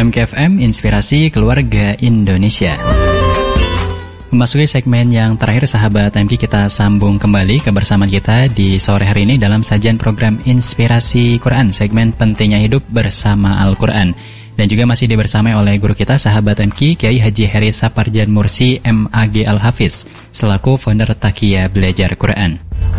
MKFM, Inspirasi Keluarga Indonesia. Memasuki segmen yang terakhir, sahabat MK, kita sambung kembali kebersamaan kita di sore hari ini dalam sajian program Inspirasi Quran, segmen Pentingnya Hidup Bersama Al-Quran. Dan juga masih dibersamai oleh guru kita, sahabat MK, Kiai Haji Heri Saparjan Mursi MAG Al-Hafiz, selaku founder Taqiyya Belajar Quran.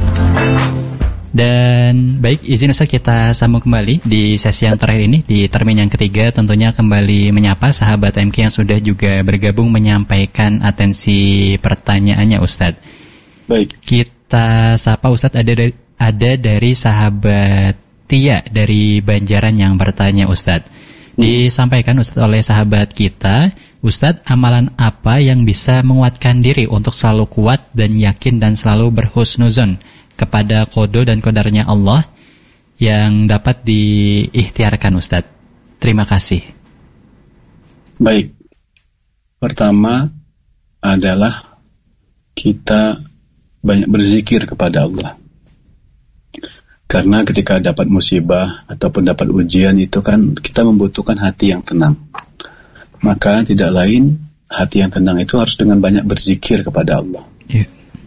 Dan baik, izin Ustaz kita sambung kembali di sesi yang terakhir ini, di termin yang ketiga, tentunya kembali menyapa sahabat MK yang sudah juga bergabung menyampaikan atensi pertanyaannya Ustaz. Baik, kita sapa Ustaz, ada dari sahabat Tia dari Banjaran yang bertanya Ustaz. Disampaikan Ustaz oleh sahabat kita, Ustaz, amalan apa yang bisa menguatkan diri untuk selalu kuat dan yakin dan selalu berhusnuzon kepada qada dan qadarnya Allah yang dapat diikhtiarkan Ustaz? Terima kasih. Baik, pertama adalah kita banyak berzikir kepada Allah. Karena ketika dapat musibah ataupun dapat ujian itu kan kita membutuhkan hati yang tenang. Maka tidak lain, hati yang tenang itu harus dengan banyak berzikir kepada Allah. Yeah.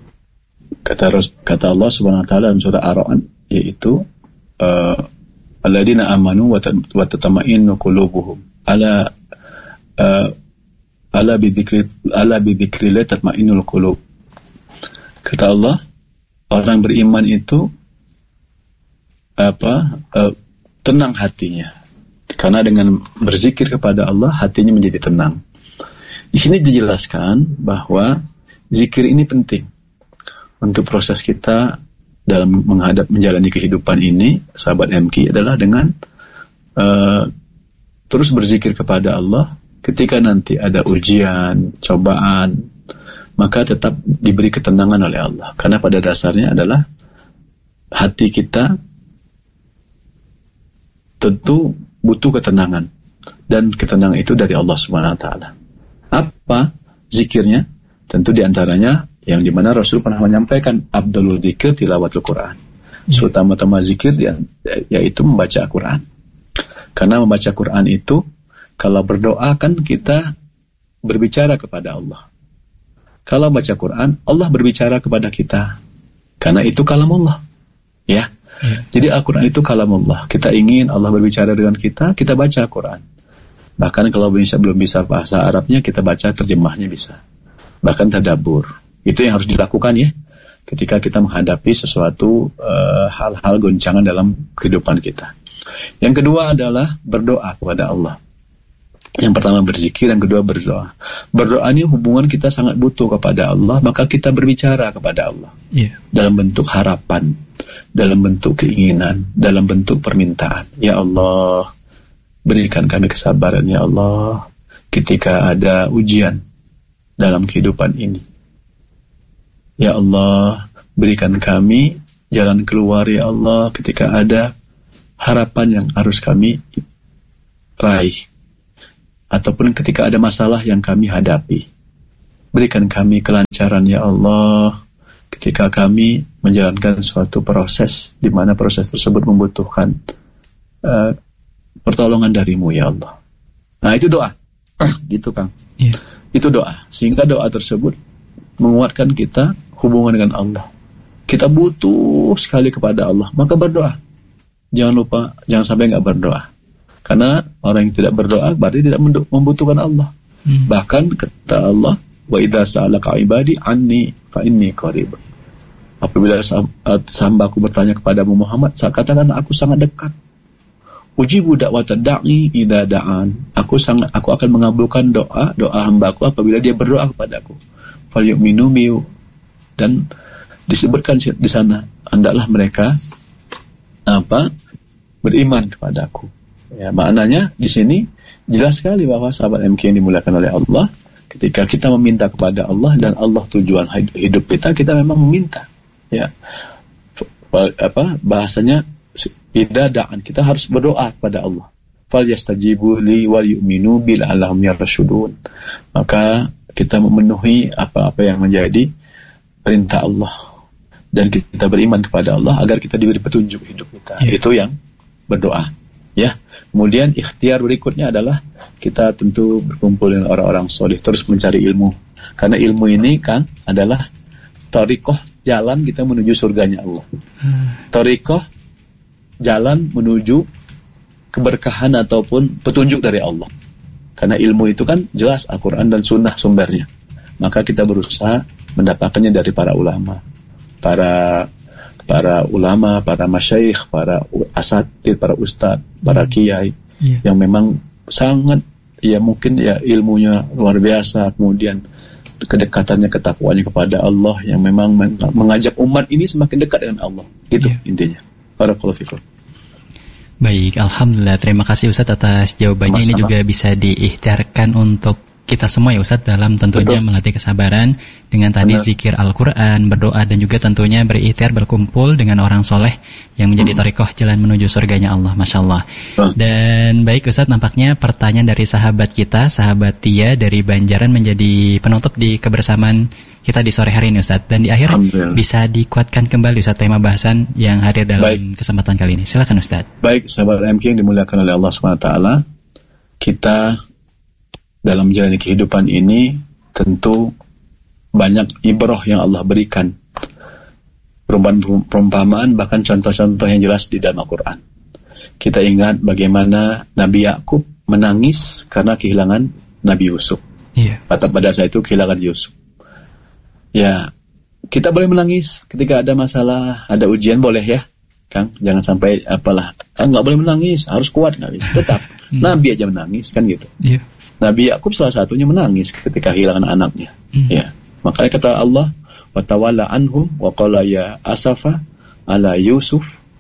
Kata Allah Subhanahu wa taala dalam surah Ar-Ra'd, yaitu alladzina amanu wa tatma'innu qulubuhum ala bidzikrillah tatma'innul qulub. Kata Allah, orang beriman itu tenang hatinya. Karena dengan berzikir kepada Allah, hatinya menjadi tenang. Di sini dijelaskan bahwa zikir ini penting untuk proses kita dalam menjalani kehidupan ini, sahabat MK, adalah dengan terus berzikir kepada Allah. Ketika nanti ada ujian, cobaan, maka tetap diberi ketenangan oleh Allah. Karena pada dasarnya adalah hati kita tentu butuh ketenangan, dan ketenangan itu dari Allah Subhanahu wa taala. Apa zikirnya? Tentu diantaranya yang dimana Rasul pernah menyampaikan, Abdul dzikir tilawatul Quran. Utama-tama zikir yaitu membaca Quran. Karena membaca Quran itu, kalau berdoa kan kita berbicara kepada Allah. Kalau baca Quran, Allah berbicara kepada kita. Karena itu kalamullah. Ya. Jadi Al-Quran itu kalamullah. Kita ingin Allah berbicara dengan kita, kita baca Al-Quran. Bahkan kalau belum bisa bahasa Arabnya, kita baca terjemahnya bisa. Bahkan tadabbur. Itu yang harus dilakukan ya, ketika kita menghadapi sesuatu hal-hal goncangan dalam kehidupan kita. Yang kedua adalah berdoa kepada Allah. Yang pertama berzikir, yang kedua berdoa. Berdoa ini hubungan kita sangat butuh kepada Allah, maka kita berbicara kepada Allah. Dalam bentuk harapan, dalam bentuk keinginan, dalam bentuk permintaan. Ya Allah, berikan kami kesabaran ya Allah ketika ada ujian dalam kehidupan ini. Ya Allah, berikan kami jalan keluar ya Allah ketika ada harapan yang harus kami raih, ataupun ketika ada masalah yang kami hadapi. Berikan kami kelancaran ya Allah ketika kami menjalankan suatu proses di mana proses tersebut membutuhkan pertolongan darimu ya Allah. Nah itu doa. Gitu Kang. Itu doa. Sehingga doa tersebut menguatkan kita hubungan dengan Allah. Kita butuh sekali kepada Allah, maka berdoa. Jangan lupa, jangan sampai nggak berdoa. Karena orang yang tidak berdoa berarti tidak membutuhkan Allah. Bahkan kata Allah, wa idza sa'alaka ibadi anni fa inni qarib. Apabila hambaku bertanya kepadamu Muhammad, saya katakan aku sangat dekat. Ujibu da'watad da'i idza da'an. Aku akan mengabulkan doa hambaku apabila dia berdoa kepadaku. Falyu'minu bi, dan disebutkan di sana, hendaklah mereka beriman kepadaku. Ya, maknanya di sini jelas sekali bahwa sahabat MK yang dimuliakan oleh Allah, ketika kita meminta kepada Allah dan Allah tujuan hidup kita memang meminta. Ya, bahasanya idadaan, kita harus berdoa kepada Allah. Falyastajibu li wal yu'minu bil alahum yarshudun. Maka kita memenuhi apa-apa yang menjadi perintah Allah, dan kita beriman kepada Allah agar kita diberi petunjuk hidup kita. Itu yang berdoa. Ya, Kemudian ikhtiar berikutnya adalah kita tentu berkumpul dengan orang-orang soleh, terus mencari ilmu. Karena ilmu ini kan adalah thariqah, jalan kita menuju surganya Allah. Thariqah, jalan menuju keberkahan ataupun petunjuk dari Allah. Karena ilmu itu kan jelas Al-Quran dan Sunnah sumbernya. Maka kita berusaha mendapatkannya dari para ulama, para ulama, para masyayikh, para asatid, para ustadz, para kiai yang memang sangat ya mungkin ya ilmunya luar biasa, kemudian kedekatannya, ketakwaannya kepada Allah yang memang mengajak umat ini semakin dekat dengan Allah. Itu intinya. Barakallahu fikum. Baik, alhamdulillah. Terima kasih Ustadz atas jawabannya. Ini juga bisa diikhtiarkan untuk kita semua ya Ustadz, dalam tentunya melatih kesabaran dengan tadi zikir Al-Quran, berdoa, dan juga tentunya berikhtiar berkumpul dengan orang soleh yang menjadi thariqah jalan menuju surganya Allah. Masya Allah. Dan baik Ustadz, nampaknya pertanyaan dari sahabat kita, sahabat Tia dari Banjaran, menjadi penutup di kebersamaan kita di sore hari ini Ustadz. Dan di akhir bisa dikuatkan kembali Ustadz tema bahasan yang hadir dalam kesempatan kali ini. Silakan Ustadz. Baik, sahabat MK yang dimuliakan oleh Allah SWT, kita dalam menjalani kehidupan ini tentu banyak ibrah yang Allah berikan, perumpamaan bahkan contoh-contoh yang jelas di dalam Al-Quran. Kita ingat bagaimana Nabi Yakub menangis karena kehilangan Nabi Yusuf. Pada saat itu kehilangan Yusuf. Ya, kita boleh menangis ketika ada masalah, ada ujian, boleh ya Kang, jangan sampai nggak boleh menangis, harus kuat, nggak bisa. Tetap Nabi aja menangis kan gitu. Nabi Yakub salah satunya menangis ketika kehilangan anaknya. Ya, makanya kata Allah, wa tawalla anhum wa qala ya asafa ala Yusuf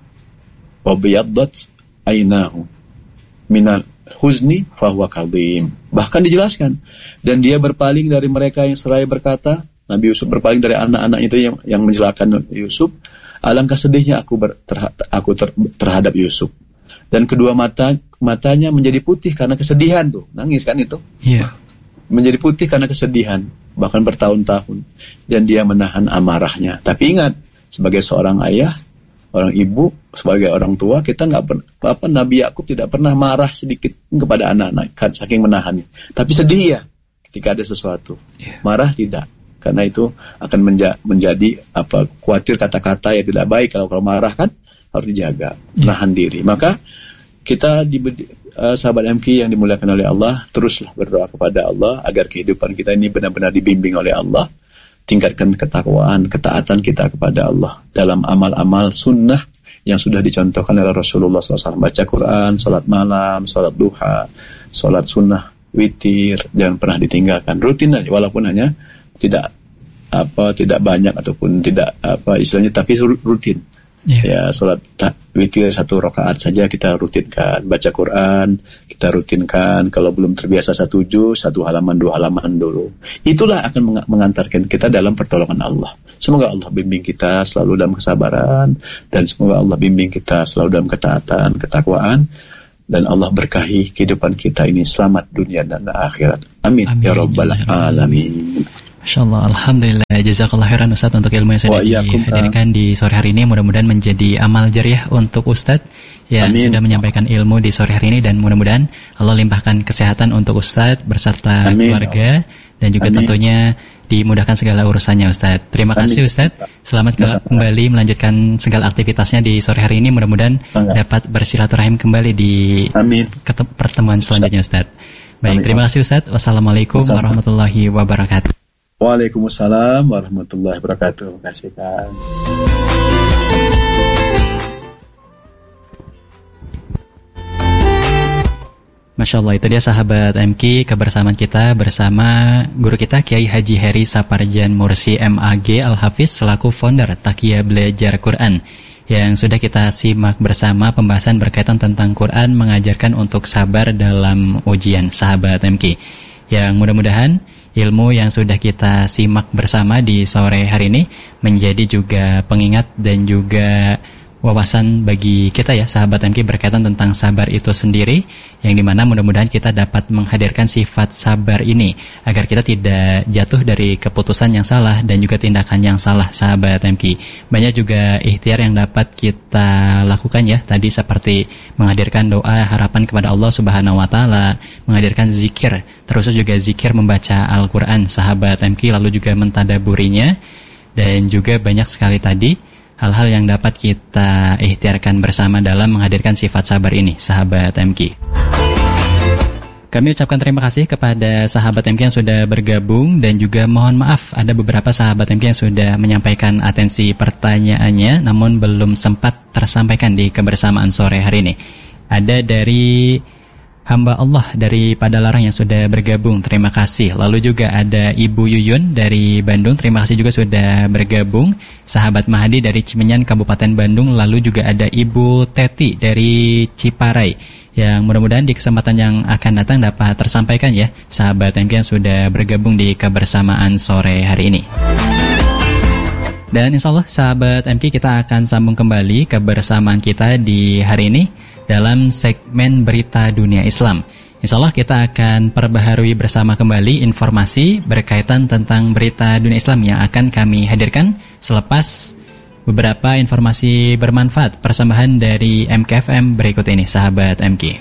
wa biyaddat aynahu minal huzni fa huwa kadhim. Bahkan dijelaskan, dan dia berpaling dari mereka yang seraya berkata, Nabi Yusuf berpaling dari anak-anaknya itu yang mencelakakan Yusuf. Alangkah sedihnya aku terhadap Yusuf. Dan kedua matanya menjadi putih karena kesedihan tuh, nangis kan itu. Menjadi putih karena kesedihan, bahkan bertahun-tahun. Dan dia menahan amarahnya. Tapi ingat, sebagai seorang ayah, orang ibu, sebagai orang tua, kita Nabi Yakub tidak pernah marah sedikit kepada anak-anak, saking menahannya. Tapi sedih ya, ketika ada sesuatu. Marah tidak. Karena itu akan menjadi khawatir kata-kata yang tidak baik. Kalau marah kan harus dijaga, menahan diri. Maka kita sahabat MK yang dimuliakan oleh Allah, teruslah berdoa kepada Allah agar kehidupan kita ini benar-benar dibimbing oleh Allah. Tingkatkan ketakwaan, ketaatan kita kepada Allah dalam amal-amal sunnah yang sudah dicontohkan oleh Rasulullah SAW. Baca Quran, sholat malam, sholat duha, sholat sunnah, witir, jangan pernah ditinggalkan. Rutin aja, walaupun hanya tidak banyak ataupun tidak istilahnya, tapi rutin. Ya, sholat witir 1 rakaat saja kita rutinkan. Baca Quran kita rutinkan. Kalau belum terbiasa 1 juz, 1 halaman 2 halaman dulu. Itulah akan mengantarkan kita dalam pertolongan Allah. Semoga Allah bimbing kita selalu dalam kesabaran, dan semoga Allah bimbing kita selalu dalam ketaatan, ketakwaan, dan Allah berkahi kehidupan kita ini selamat dunia dan akhirat. Amin. Ya Rabbal Alamin. Masya Allah, alhamdulillah, jazakallah khairan Ustadz untuk ilmu yang sudah dihadirkan di sore hari ini. Mudah-mudahan menjadi amal jariah untuk Ustadz yang sudah menyampaikan ilmu di sore hari ini, dan mudah-mudahan Allah limpahkan kesehatan untuk Ustadz beserta keluarga, dan juga tentunya dimudahkan segala urusannya Ustadz. Terima kasih Ustadz. Selamat kembali melanjutkan segala aktivitasnya di sore hari ini. Mudah-mudahan dapat bersilaturahim kembali di pertemuan selanjutnya Ustadz. Baik, terima kasih Ustadz. Wassalamualaikum warahmatullahi wabarakatuh. Waalaikumsalam warahmatullahi wabarakatuh. Terima kasih Kang. Masya Allah, itu dia sahabat MK, kebersamaan kita bersama guru kita Kiai Haji Heri Saparjan Mursi MAG Al-Hafiz selaku founder Taqiyah Belajar Quran, yang sudah kita simak bersama pembahasan berkaitan tentang Quran mengajarkan untuk sabar dalam ujian, sahabat MK, yang mudah-mudahan ilmu yang sudah kita simak bersama di sore hari ini menjadi juga pengingat dan juga wawasan bagi kita ya sahabat MK berkaitan tentang sabar itu sendiri, yang dimana mudah-mudahan kita dapat menghadirkan sifat sabar ini agar kita tidak jatuh dari keputusan yang salah dan juga tindakan yang salah sahabat MK. Banyak juga ikhtiar yang dapat kita lakukan ya tadi, seperti menghadirkan doa harapan kepada Allah Subhanahu wa taala, menghadirkan zikir, terus juga zikir membaca Al-Qur'an sahabat MK, lalu juga mentadaburinya, dan juga banyak sekali tadi hal-hal yang dapat kita ikhtiarkan bersama dalam menghadirkan sifat sabar ini, sahabat MK. Kami ucapkan terima kasih kepada sahabat MK yang sudah bergabung, dan juga mohon maaf ada beberapa sahabat MK yang sudah menyampaikan atensi pertanyaannya namun belum sempat tersampaikan di kebersamaan sore hari ini. Ada dari hamba Allah dari Padalarang yang sudah bergabung, terima kasih. Lalu juga ada Ibu Yuyun dari Bandung, terima kasih juga sudah bergabung. Sahabat Mahdi dari Cimenyan Kabupaten Bandung. Lalu juga ada Ibu Teti dari Ciparai, yang mudah-mudahan di kesempatan yang akan datang dapat tersampaikan ya sahabat MK yang sudah bergabung di kebersamaan sore hari ini. Dan insya Allah sahabat MK kita akan sambung kembali kebersamaan kita di hari ini dalam segmen Berita Dunia Islam. Insya Allah kita akan perbaharui bersama kembali informasi berkaitan tentang berita dunia Islam yang akan kami hadirkan selepas beberapa informasi bermanfaat persembahan dari MKFM berikut ini, sahabat MK.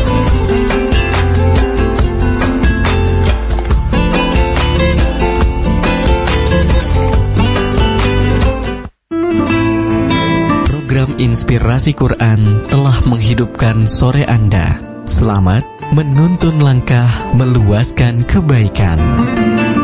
Inspirasi Quran telah menghidupkan sore Anda. Selamat menuntun langkah meluaskan kebaikan.